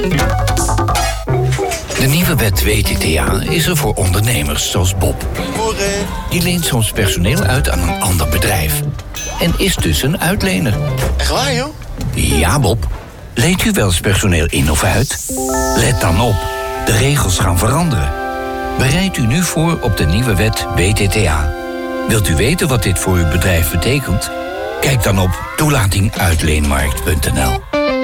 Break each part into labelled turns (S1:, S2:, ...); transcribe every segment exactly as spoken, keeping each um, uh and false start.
S1: De nieuwe wet W T T A is er voor ondernemers zoals Bob. Die leent soms personeel uit aan een ander bedrijf. En is dus een uitlener.
S2: Echt waar, joh?
S1: Ja, Bob. Leent u wel eens personeel in of uit? Let dan op. De regels gaan veranderen. Bereid u nu voor op de nieuwe wet W T T A. Wilt u weten wat dit voor uw bedrijf betekent? Kijk dan op toelating uitleenmarkt punt n l.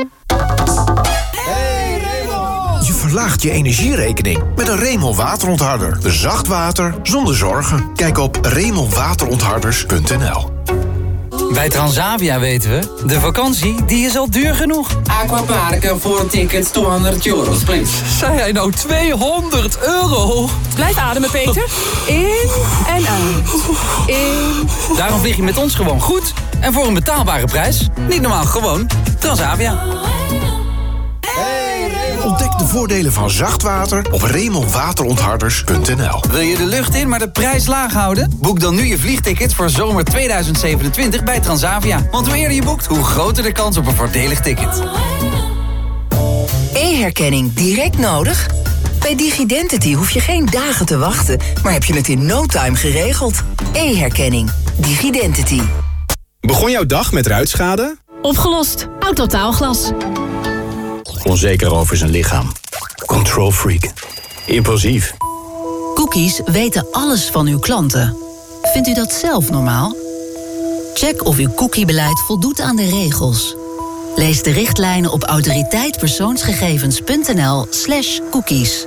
S3: Je verlaagt je energierekening met een Remel waterontharder. Zacht water zonder zorgen. Kijk op remel waterontharders punt n l.
S4: Bij Transavia weten we, de vakantie die is al duur genoeg.
S5: Aquaparken voor tickets tweehonderd euro, please.
S4: Zei hij nou tweehonderd euro?
S6: Blijf ademen, Peter. In en uit. In.
S4: Daarom vlieg je met ons gewoon goed. En voor een betaalbare prijs. Niet normaal, gewoon Transavia.
S3: Ontdek de voordelen van zacht water op remel waterontharders punt n l.
S4: Wil je de lucht in, maar de prijs laag houden? Boek dan nu je vliegticket voor zomer tweeduizend zevenentwintig bij Transavia. Want hoe eerder je boekt, hoe groter de kans op een voordelig ticket.
S7: E-herkenning direct nodig? Bij Digidentity hoef je geen dagen te wachten, maar heb je het in no time geregeld. E-herkenning. Digidentity.
S8: Begon jouw dag met ruitschade?
S6: Opgelost. Autotaalglas.
S8: Onzeker over zijn lichaam. Control freak. Impulsief.
S9: Cookies weten alles van uw klanten. Vindt u dat zelf normaal? Check of uw cookiebeleid voldoet aan de regels. Lees de richtlijnen op autoriteitpersoonsgegevens punt n l slash cookies.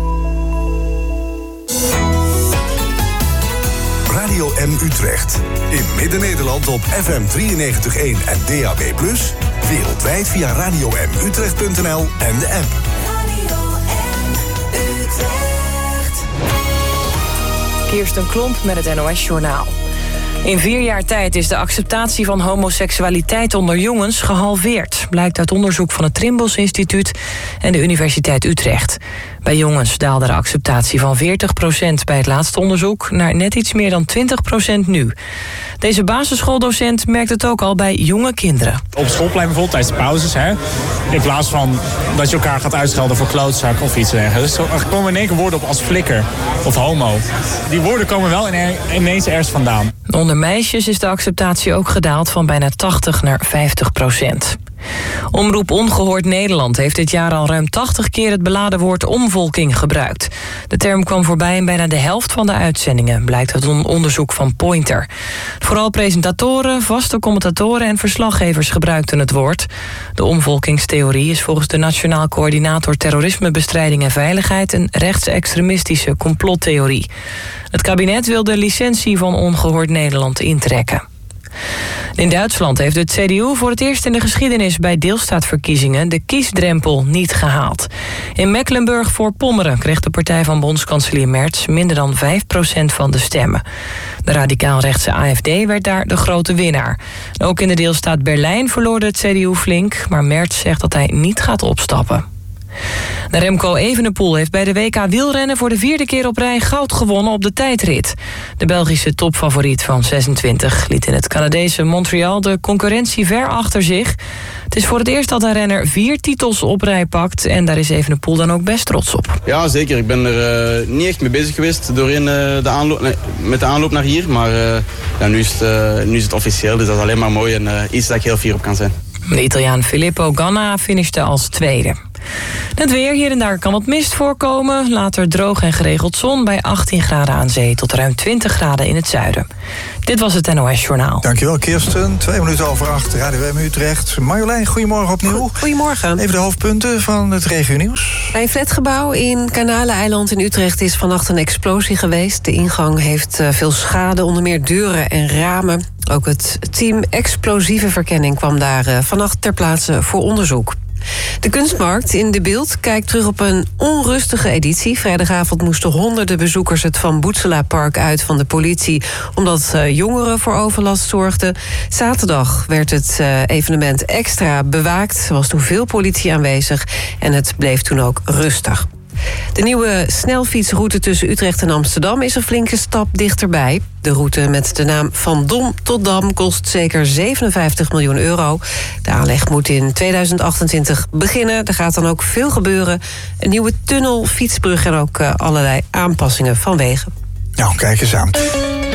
S10: Radio M Utrecht. In Midden-Nederland op F M drieënnegentig komma één en D A B plus. Wereldwijd via radio m utrecht punt n l en de app.
S11: Radio M Utrecht.
S12: Kirsten Klomp met het N O S-journaal. In vier jaar tijd is de acceptatie van homoseksualiteit onder jongens gehalveerd, blijkt uit onderzoek van het Trimbos Instituut en de Universiteit Utrecht. Bij jongens daalde de acceptatie van veertig procent bij het laatste onderzoek naar net iets meer dan twintig procent nu. Deze basisschooldocent merkt het ook al bij jonge kinderen.
S13: Op schoolplein bijvoorbeeld tijdens de pauzes, hè, in plaats van dat je elkaar gaat uitschelden voor klootzak of iets dergelijks. Dus er komen in één keer woorden op als flikker of homo. Die woorden komen wel ineens ergens vandaan.
S12: Onder meisjes is de acceptatie ook gedaald van bijna tachtig naar vijftig procent. Omroep Ongehoord Nederland heeft dit jaar al ruim tachtig keer het beladen woord omvolking gebruikt. De term kwam voorbij in bijna de helft van de uitzendingen, blijkt uit een onderzoek van Pointer. Vooral presentatoren, vaste commentatoren en verslaggevers gebruikten het woord. De omvolkingstheorie is volgens de Nationaal Coördinator Terrorismebestrijding en Veiligheid een rechtsextremistische complottheorie. Het kabinet wil de licentie van Ongehoord Nederland intrekken. In Duitsland heeft het C D U voor het eerst in de geschiedenis bij deelstaatverkiezingen de kiesdrempel niet gehaald. In Mecklenburg-Voorpommeren kreeg de partij van bondskanselier Merz minder dan vijf procent van de stemmen. De radicaal-rechtse A F D werd daar de grote winnaar. Ook in de deelstaat Berlijn verloor het C D U flink, maar Merz zegt dat hij niet gaat opstappen. De Remco Evenepoel heeft bij de W K wielrennen voor de vierde keer op rij goud gewonnen op de tijdrit. De Belgische topfavoriet van zesentwintig liet in het Canadese Montreal de concurrentie ver achter zich. Het is voor het eerst dat een renner vier titels op rij pakt en daar is Evenepoel dan ook best trots op.
S14: Ja, zeker. Ik ben er uh, niet echt mee bezig geweest doorheen, uh, de aanloop, nee, met de aanloop naar hier. Maar uh, ja, nu, is het, uh, nu is het officieel, dus dat is alleen maar mooi en uh, iets dat ik heel fier op kan zijn.
S12: De Italiaan Filippo Ganna finishte als tweede. Het weer, hier en daar kan wat mist voorkomen. Later droog en geregeld zon bij achttien graden aan zee tot ruim twintig graden in het zuiden. Dit was het N O S-journaal.
S15: Dankjewel, Kirsten. Twee minuten over acht, Radio M Utrecht. Marjolein, goedemorgen opnieuw.
S16: Goedemorgen.
S15: Even de hoofdpunten van het regionieuws.
S16: Bij een flatgebouw in Kanaleneiland in Utrecht is vannacht een explosie geweest. De ingang heeft veel schade, onder meer deuren en ramen. Ook het team explosieve verkenning kwam daar vannacht ter plaatse voor onderzoek. De kunstmarkt in De Bilt kijkt terug op een onrustige editie. Vrijdagavond moesten honderden bezoekers het Van Boetselapark uit van de politie, omdat uh, jongeren voor overlast zorgden. Zaterdag werd het uh, evenement extra bewaakt. Er was toen veel politie aanwezig en het bleef toen ook rustig. De nieuwe snelfietsroute tussen Utrecht en Amsterdam is een flinke stap dichterbij. De route met de naam Van Dom tot Dam kost zeker zevenenvijftig miljoen euro. De aanleg moet in tweeduizend achtentwintig beginnen. Er gaat dan ook veel gebeuren. Een nieuwe tunnel, fietsbrug en ook uh, allerlei aanpassingen van wegen.
S15: Nou, kijk eens aan.